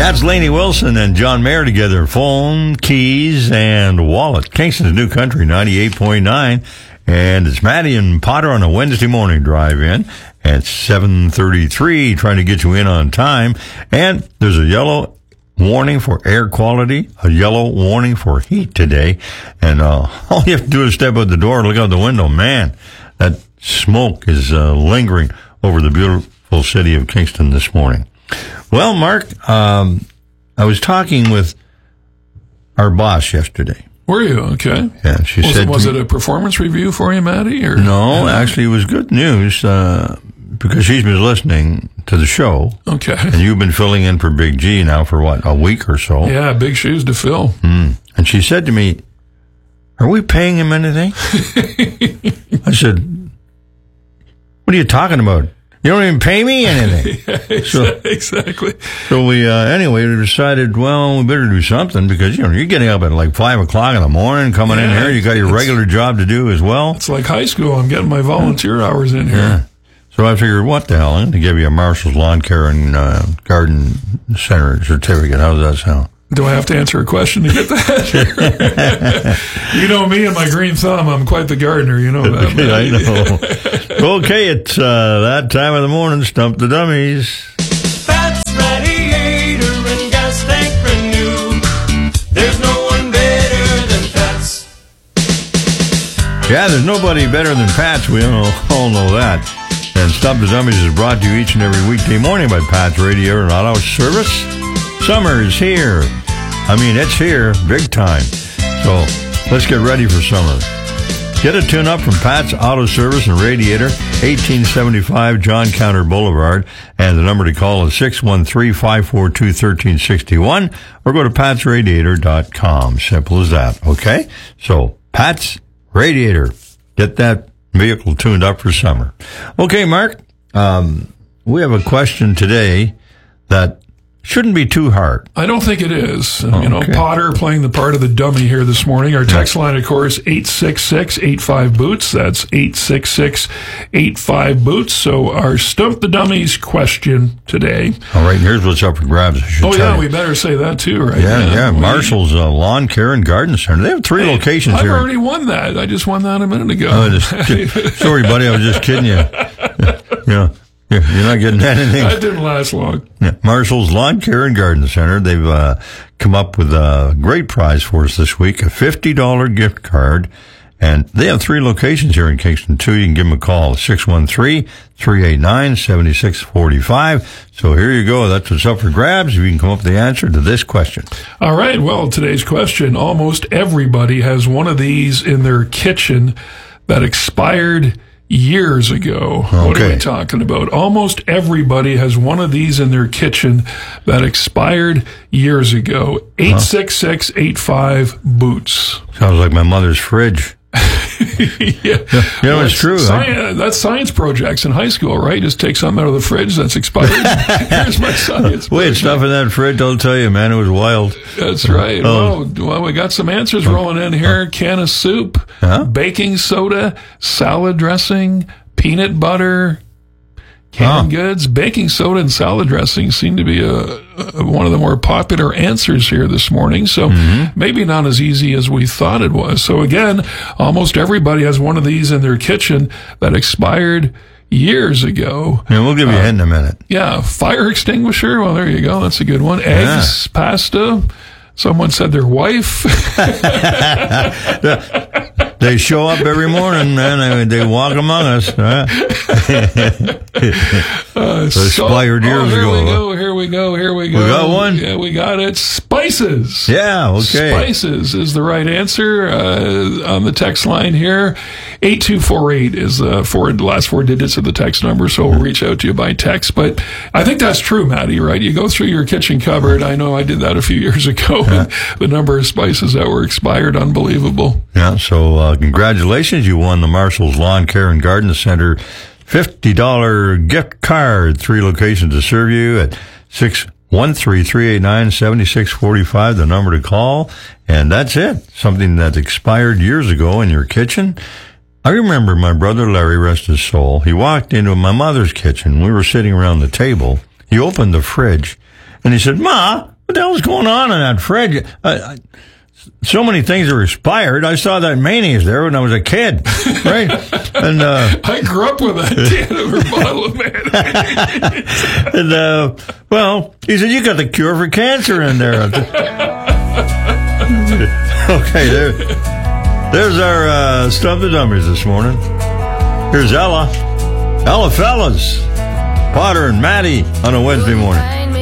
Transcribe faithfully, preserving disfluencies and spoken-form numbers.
That's Lainey Wilson and John Mayer together. Phone, keys, and wallet. Kingston's New Country, ninety-eight point nine. And it's Maddie and Potter on a Wednesday morning drive-in at seven thirty-three, trying to get you in on time. And there's a yellow warning for air quality, a yellow warning for heat today. And uh, all you have to do is step out the door and look out the window. Man, that smoke is uh, lingering over the beautiful city of Kingston this morning. Well, Mark, um, I was talking with our boss yesterday. Were you? Okay. Yeah, she was, said... Was it a performance review for you, Maddie? Or? No, actually, it was good news uh, because she's been listening to the show. Okay. And you've been filling in for Big G now for, what, a week or so? Yeah, big shoes to fill. Mm. And she said to me, are we paying him anything? I said, what are you talking about? You don't even pay me anything. Yeah, so, exactly. So we, uh, anyway, we decided, well, we better do something because, you know, you're getting up at like five o'clock in the morning, coming yeah, in here. You got your regular job to do as well. It's like high school. I'm getting my volunteer hours in here. Yeah. So I figured, what the hell? I'm going to give you a Marshall's Lawn Care and uh, Garden Center certificate. How does that sound? Do I have to answer a question to get that? You know me and my green thumb. I'm quite the gardener. You know that. I know. Okay, it's uh, that time of the morning. Stump the Dummies. Pat's Radiator and Gas Tank Renew. There's no one better than Pat's. Yeah, there's nobody better than Pat's. We all, all know that. And Stump the Dummies is brought to you each and every weekday morning by Pat's Radiator and Auto Service. Summer is here. I mean, it's here, big time. So let's get ready for summer. Get a tune-up from Pat's Auto Service and Radiator, eighteen seventy-five John Counter Boulevard. And the number to call is six one three, five four two, one three six one or go to pats radiator dot com. Simple as that, okay? So, Pat's Radiator. Get that vehicle tuned up for summer. Okay, Mark, um, we have a question today that shouldn't be too hard. I don't think it is. Oh, you know, okay. Potter playing the part of the dummy here this morning. Our text line, of course, eight six six, eight five, boots. That's eight six six, eight five, boots. So our Stump the Dummies question today. All right, here's what's up for grabs. I should Oh, tell yeah, you. we better say that too, right? Yeah, yeah. We, Marshall's uh, Lawn Care and Garden Center. They have three hey, locations I've here. I've already won that. I just won that a minute ago. Oh, just, sorry, buddy. I was just kidding you. Yeah. You're not getting anything. That didn't last long. Yeah. Marshall's Lawn Care and Garden Center. They've uh, come up with a great prize for us this week, a fifty dollars gift card. And they have three locations here in Kingston, too. You can give them a call, six one three, three eight nine, seven six four five. So here you go. That's what's up for grabs. You can come up with the answer to this question. All right. Well, today's question, almost everybody has one of these in their kitchen that expired years ago. Okay. What are we talking about? Almost everybody has one of these in their kitchen that expired years ago. eight six six, eight five, boots. Sounds like my mother's fridge. Yeah. You know, Well, it's true. Sci- uh, that's science projects in high school, right? Just take something out of the fridge that's expired. Here's my science We had project. stuff in that fridge, I'll tell you, man. It was wild. That's right. Oh. Well, well, we got some answers rolling in here. Can of soup, Huh? baking soda, salad dressing, peanut butter, canned Huh. goods. Baking soda and salad dressing seem to be a, a, one of the more popular answers here this morning. So Mm-hmm. maybe not as easy as we thought it was. So again, almost everybody has one of these in their kitchen that expired years ago. Yeah, we'll give you a hint in a minute. Yeah, fire extinguisher. Well, there you go. That's a good one. Eggs, pasta. Someone said their wife. They show up every morning, man. They, they walk among us. Huh? uh, expired so, years oh, here ago. we go. Here we go. Here we go. We got one? Yeah, we got it. Spices. Yeah, okay. Spices is the right answer uh, on the text line here. eight two four eight is the four, last four digits of the text number, so we'll reach out to you by text. But I think that's true, Maddie, right? You go through your kitchen cupboard. I know I did that a few years ago. Yeah. The number of spices that were expired, unbelievable. Yeah, so uh, congratulations. You won the Marshall's Lawn Care and Garden Center fifty dollars gift card. Three locations to serve you at six one three, three eight nine, seven six four five, the number to call. And that's it. Something that expired years ago in your kitchen. I remember my brother Larry, rest his soul, he walked into my mother's kitchen. We were sitting around the table. He opened the fridge and he said, "Ma, What the hell's going on in that fridge? Uh, so many things are expired. I saw that mayonnaise there when I was a kid, right? And uh, I grew up with a can of a bottle of mayonnaise. and uh, well, he said, you got the cure for cancer in there. Okay, there, there's our uh, Stump the Dummies this morning. Here's Ella. Ella Fellas. Potter and Maddie on a Wednesday morning.